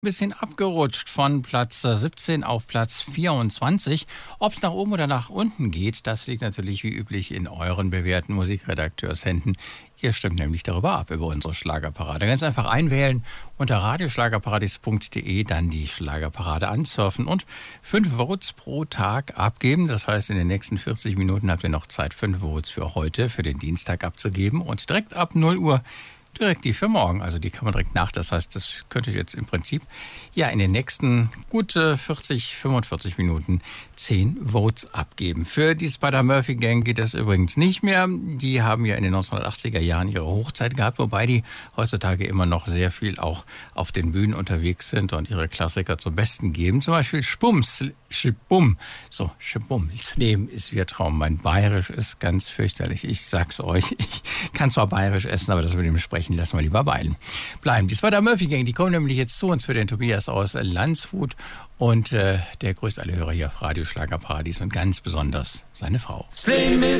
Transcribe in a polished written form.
Bisschen abgerutscht von Platz 17 auf Platz 24. Ob es nach oben oder nach unten geht, das liegt natürlich wie üblich in euren bewährten Musikredakteurshänden. Ihr stimmt nämlich darüber ab, über unsere Schlagerparade. Ganz einfach einwählen unter radioschlagerparadies.de, dann die Schlagerparade ansurfen und 5 Votes pro Tag abgeben. Das heißt, in den nächsten 40 Minuten habt ihr noch Zeit, 5 Votes für heute, für den Dienstag abzugeben. Und direkt ab 0 Uhr direkt die für morgen, also die kann man direkt nach. Das heißt, das könnte ich jetzt im Prinzip in den nächsten gut 40, 45 Minuten 10 Votes abgeben. Für die Spider-Murphy-Gang geht das übrigens nicht mehr. Die haben ja in den 1980er Jahren ihre Hochzeit gehabt, wobei die heutzutage immer noch sehr viel auch auf den Bühnen unterwegs sind und ihre Klassiker zum Besten geben. Zum Beispiel Spums, Schibum. So, Schibum. Das Leben ist wie ein Traum. Mein Bayerisch ist ganz fürchterlich. Ich sag's euch. Ich kann zwar Bayerisch essen, aber das mit dem Sprechen lassen wir lieber bleiben. Die Spider-Murphy-Gang, die kommen nämlich jetzt zu uns für den Tobias aus Landshut und der grüßt alle Hörer hier auf Radio Schlagerparadies und ganz besonders seine Frau. Das Leben ist